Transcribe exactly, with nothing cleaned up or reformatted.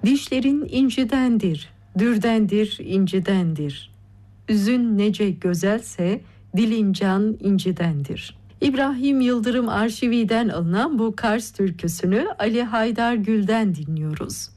Dişlerin incidendir, dürdendir, incidendir. Üzün nece gözelse, dilin can incidendir. İbrahim Yıldırım arşividen alınan bu Kars türküsünü Ali Haydar Gül'den dinliyoruz.